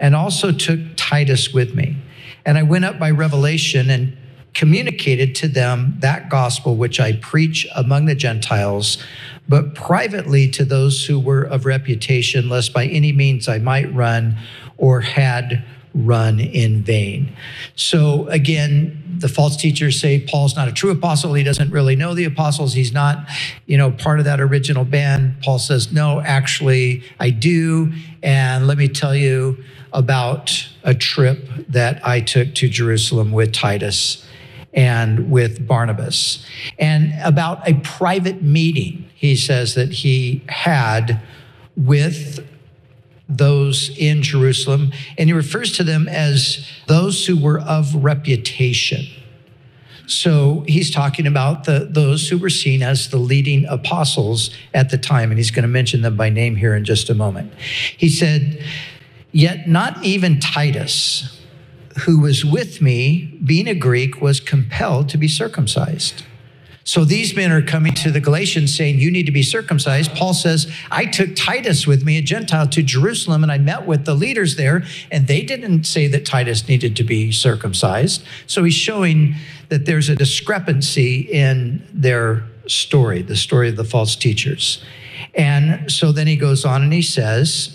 and also took Titus with me. And I went up by revelation and communicated to them that gospel which I preach among the Gentiles, but privately to those who were of reputation, lest by any means I might run or had run in vain. So again, the false teachers say Paul's not a true apostle. He doesn't really know the apostles. He's not, part of that original band. Paul says, no, actually I do. And let me tell you about a trip that I took to Jerusalem with Titus and with Barnabas, and about a private meeting he says that he had with those in Jerusalem, and he refers to them as those who were of reputation. So he's talking about those who were seen as the leading apostles at the time, and he's going to mention them by name here in just a moment. He said, yet not even Titus, who was with me, being a Greek, was compelled to be circumcised. So these men are coming to the Galatians saying, you need to be circumcised. Paul says, I took Titus with me, a Gentile, to Jerusalem, and I met with the leaders there, and they didn't say that Titus needed to be circumcised. So he's showing that there's a discrepancy in their story, the story of the false teachers. And so then he goes on and he says,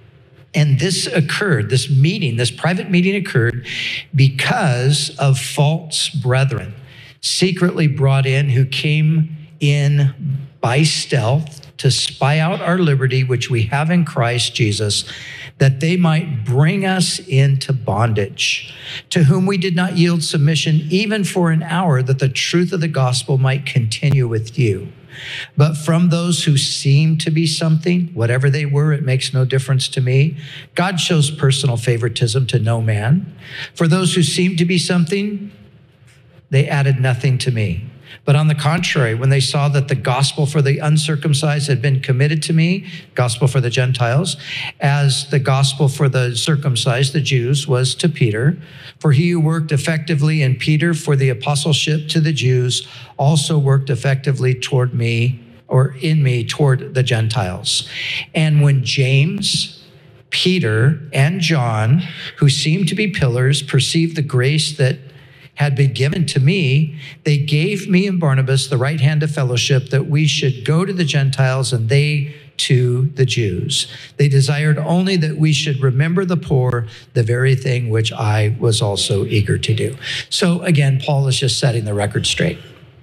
and this occurred, this private meeting occurred because of false brethren, secretly brought in, who came in by stealth to spy out our liberty, which we have in Christ Jesus, that they might bring us into bondage, to whom we did not yield submission even for an hour, that the truth of the gospel might continue with you. But from those who seem to be something, whatever they were, it makes no difference to me. God shows personal favoritism to no man. For those who seem to be something, they added nothing to me. But on the contrary, when they saw that the gospel for the uncircumcised had been committed to me, gospel for the Gentiles, as the gospel for the circumcised, the Jews, was to Peter, for he who worked effectively in Peter for the apostleship to the Jews also worked effectively toward me, or in me, toward the Gentiles. And when James, Peter, and John, who seemed to be pillars, perceived the grace that had been given to me, they gave me and Barnabas the right hand of fellowship, that we should go to the Gentiles and they to the Jews. They desired only that we should remember the poor, the very thing which I was also eager to do. So again, Paul is just setting the record straight.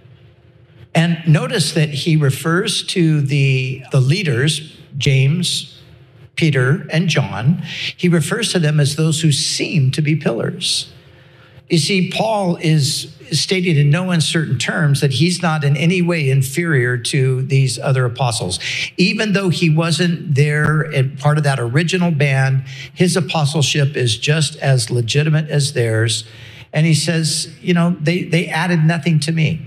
And notice that he refers to the leaders, James, Peter, and John. He refers to them as those who seem to be pillars. You see, Paul is stating in no uncertain terms that he's not in any way inferior to these other apostles. Even though he wasn't there and part of that original band, his apostleship is just as legitimate as theirs. And he says, they added nothing to me.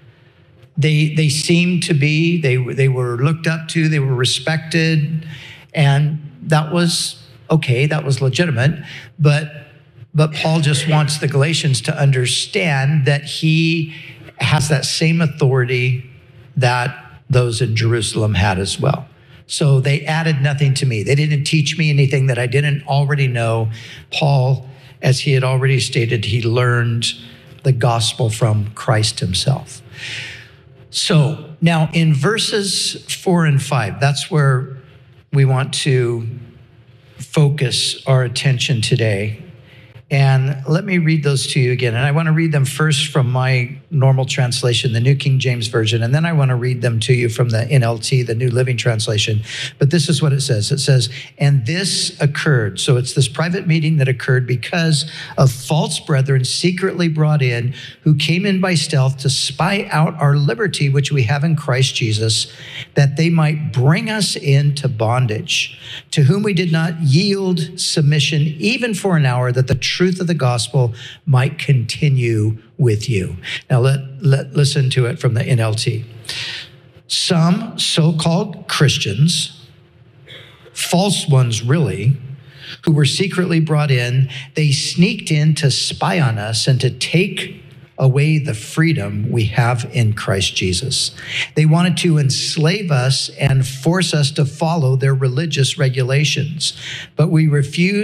They seemed to be, they were looked up to, they were respected, and that was okay, that was legitimate, but Paul just wants the Galatians to understand that he has that same authority that those in Jerusalem had as well. So they added nothing to me. They didn't teach me anything that I didn't already know. Paul, as he had already stated, he learned the gospel from Christ himself. So now in verses 4 and 5, that's where we want to focus our attention today. And let me read those to you again. And I want to read them first from my normal translation, the New King James Version, and then I want to read them to you from the NLT, the New Living Translation. But this is what it says. It says, and this occurred. So it's this private meeting that occurred because of false brethren secretly brought in, who came in by stealth to spy out our liberty, which we have in Christ Jesus, that they might bring us into bondage, to whom we did not yield submission even for an hour, that the truth of the gospel might continue with you. Now listen to it from the NLT. Some so-called Christians, false ones really, who were secretly brought in, they sneaked in to spy on us and to take away the freedom we have in Christ Jesus. They wanted to enslave us and force us to follow their religious regulations, but we refused